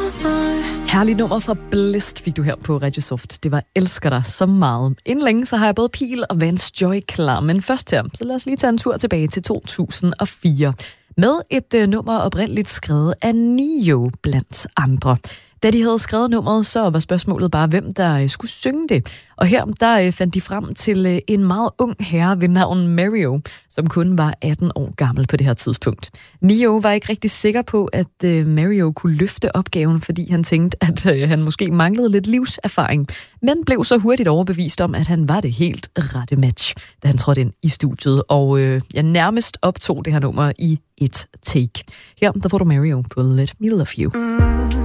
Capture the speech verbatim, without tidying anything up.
Herlig nummer fra Blist fik du her på Radio Soft. Det var Elsker dig så meget. Inden længe så har jeg både Pil og Vance Joy klar, men først her, så lad os lige tage en tur tilbage til to tusind og fire. Med et uh, nummer oprindeligt skrevet af Nio blandt andre. Da de havde skrevet nummeret, så var spørgsmålet bare, hvem der uh, skulle synge det. Og her der uh, fandt de frem til uh, en meget ung herre ved navn Mario, som kun var atten år gammel på det her tidspunkt. Nio var ikke rigtig sikker på, at uh, Mario kunne løfte opgaven, fordi han tænkte, at uh, han måske manglede lidt livserfaring, men blev så hurtigt overbevist om, at han var det helt rette match, da han trådte ind i studiet, og uh, jeg nærmest optog det her nummer i et take. Her der får du Mario på Let Me Love You. Mm.